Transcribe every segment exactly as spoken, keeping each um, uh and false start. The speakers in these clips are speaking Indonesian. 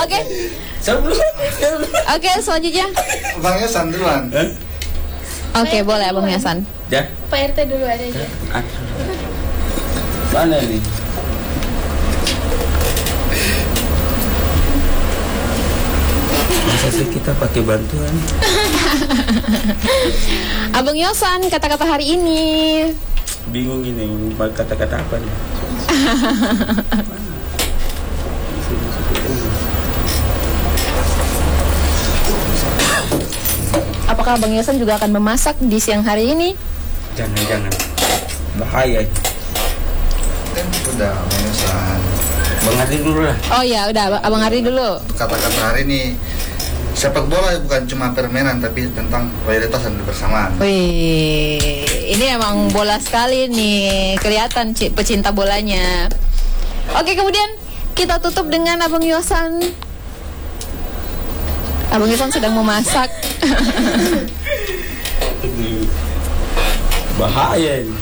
Oke. Oke, selanjutnya. Bang Yosan duluan. Eh? Oke, boleh Abang Yosan. Ya. Pak R T dulu ada aja. Mana nih? Masa sih kita pakai bantuan? Abang Yosan, kata-kata hari ini. Bingung ini, kata-kata apa nih? Apakah Abang Yosan juga akan memasak di siang hari ini? Jangan-jangan bahaya. Kan udah Bang Yosan. Bang Ardi dulu lah. Oh ya, udah Abang Ardi dulu. Kata-kata hari ini, sepak bola bukan cuma permainan tapi tentang loyalitas dan kebersamaan. Wih, ini emang bola sekali nih, kelihatan Ci, pecinta bolanya. Oke, kemudian kita tutup dengan Abang Yosan. Abang Yosan sedang memasak. Bahaya ini.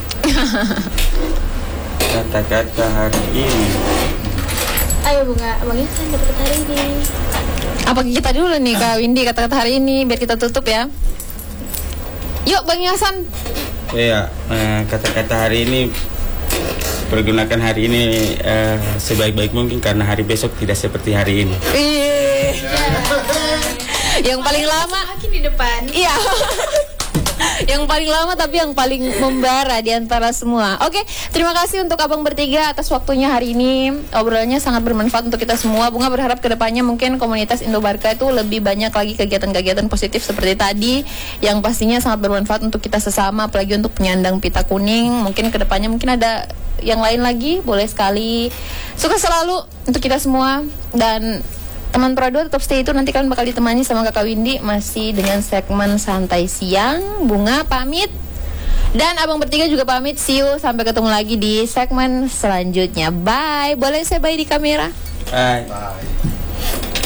Kata-kata hari ini. Ayo Bunga, Abang Yosan kata-kata hari ini. Apa kita dulu nih Kak Windy kata-kata hari ini biar kita tutup ya. Yuk Bang Yosan. Iya, eh, kata-kata hari ini, pergunakan hari ini eh, sebaik-baik mungkin karena hari besok tidak seperti hari ini. Ih. Yang paling lama Makin di depan. iya. Yang paling lama tapi yang paling membara di antara semua. Oke, terima kasih untuk Abang bertiga atas waktunya hari ini. Obrolannya sangat bermanfaat untuk kita semua. Bunga berharap kedepannya mungkin komunitas Indobarka itu lebih banyak lagi kegiatan-kegiatan positif seperti tadi, yang pastinya sangat bermanfaat untuk kita sesama, apalagi untuk penyandang pita kuning. Mungkin kedepannya mungkin ada yang lain lagi, boleh sekali. Sukses selalu untuk kita semua. Dan teman Prado tetap stay itu, nanti kalian bakal ditemani sama Kakak Windy masih dengan segmen santai siang. Bunga pamit dan Abang bertiga juga pamit. See you, sampai ketemu lagi di segmen selanjutnya. Bye. Boleh saya bye di kamera? Bye. Bye.